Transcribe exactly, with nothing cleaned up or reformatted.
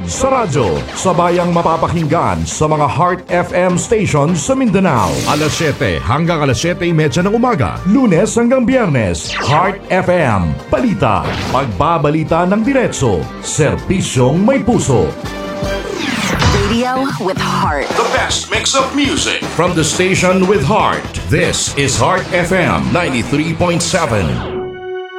sa radyo. Sabayang mapapakinggan sa mga Heart F M stations sa Mindanao. alas siyete hanggang alas siyete thirty ng umaga. Lunes hanggang Biyernes. Heart F M. Balita. Pagbabalita ng diretso. Serbisyong may puso. Radio with heart. The best mix of music from the station with heart. This is Heart F M ninety-three point seven.